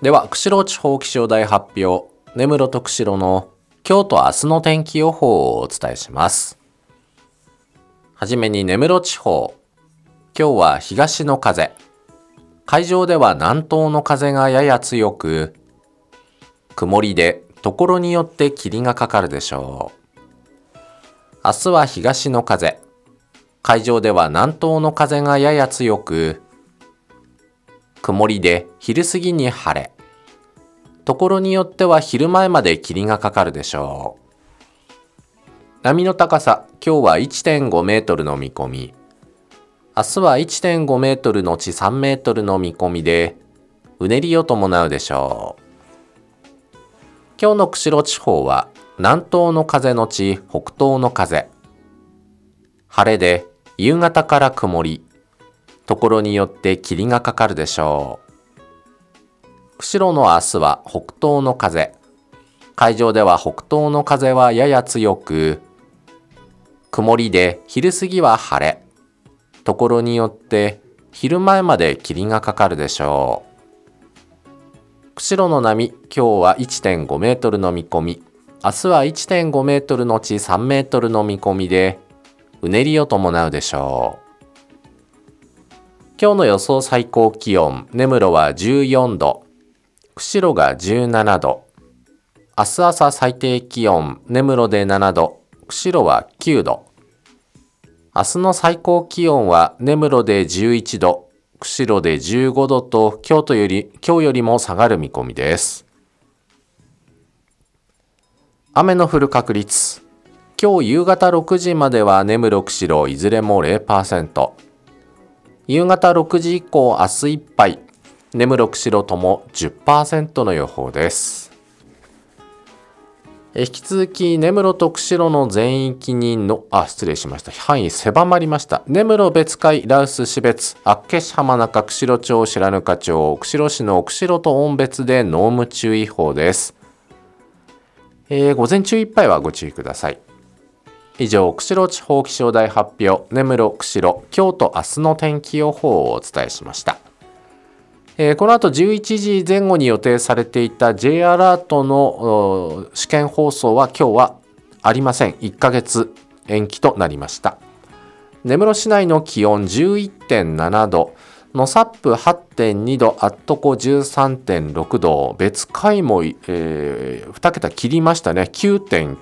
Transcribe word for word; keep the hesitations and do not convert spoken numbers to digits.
では、釧路地方気象台発表、根室と釧路の今日と明日の天気予報をお伝えします。はじめに根室地方、今日は東の風、海上では南東の風がやや強く、曇りでところによって霧がかかるでしょう。明日は東の風、海上では南東の風がやや強く、曇りで昼過ぎに晴れ、ところによっては昼前まで霧がかかるでしょう。波の高さ、今日は いってんご メートルの見込み、明日は いってんご メートルのちさんメートルの見込みで、うねりを伴うでしょう。今日の釧路地方は南東の風のち北東の風、晴れで夕方から曇り、ところによって霧がかかるでしょう。釧路の明日は北東の風、海上では北東の風はやや強く、曇りで昼過ぎは晴れ、ところによって昼前まで霧がかかるでしょう。釧路の波、今日は いってんご メートルの見込み、明日は いってんご メートルのちさんメートルの見込みで、うねりを伴うでしょう。今日の予想最高気温、根室はじゅうよんど、釧路がじゅうななど、明日朝最低気温、根室でななど、釧路はきゅうど、明日の最高気温は根室でじゅういちど、釧路でじゅうごどと京都より、今日よりも下がる見込みです。雨の降る確率、今日夕方ろくじまでは根室釧路いずれも ゼロパーセント、夕方ろくじ以降明日いっぱい、根室釧路とも じゅっパーセント の予報です。引き続き根室と釧路の全域にのあ失礼しました範囲狭まりました。根室別海羅臼標別厚岸浜中釧路町白糠町釧路市の釧路と温別で濃霧注意報です。えー、午前中いっぱいはご注意ください。以上、釧路地方気象台発表、根室釧路今日と明日の天気予報をお伝えしました。えー、この後じゅういちじぜん後に予定されていた J アラートの試験放送は今日はありません。いっかげつ延期となりました。根室市内の気温 じゅういってんななど、野サップ はってんにど、アットコ じゅうさんてんろくど、別海も、えー、に桁切りましたね。きゅうてんきゅう